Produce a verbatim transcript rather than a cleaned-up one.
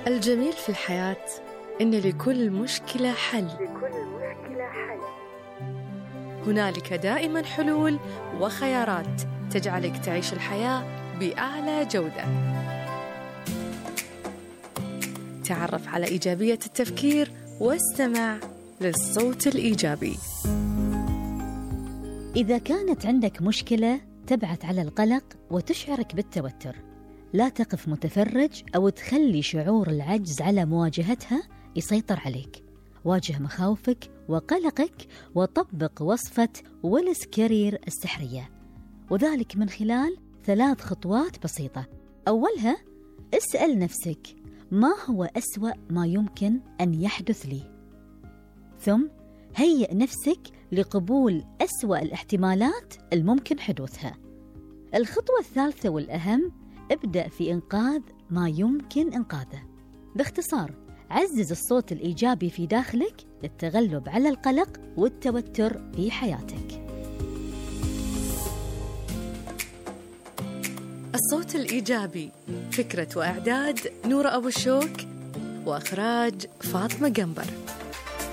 الجميل في الحياة إن لكل مشكلة حل. لكل مشكلة حل. هنالك دائما حلول وخيارات تجعلك تعيش الحياة بأعلى جودة. تعرف على إيجابية التفكير واستمع للصوت الإيجابي. إذا كانت عندك مشكلة تبعث على القلق وتشعرك بالتوتر، لا تقف متفرج أو تخلي شعور العجز على مواجهتها يسيطر عليك. واجه مخاوفك وقلقك وطبق وصفة ويلس كارير السحرية، وذلك من خلال ثلاث خطوات بسيطة. أولها، اسأل نفسك ما هو أسوأ ما يمكن أن يحدث لي؟ ثم هيئ نفسك لقبول أسوأ الاحتمالات الممكن حدوثها. الخطوة الثالثة والأهم، ابدأ في إنقاذ ما يمكن إنقاذه. باختصار، عزز الصوت الإيجابي في داخلك للتغلب على القلق والتوتر في حياتك. الصوت الإيجابي، فكرة وإعداد نورة أبو الشوك، وإخراج فاطمة قنبر.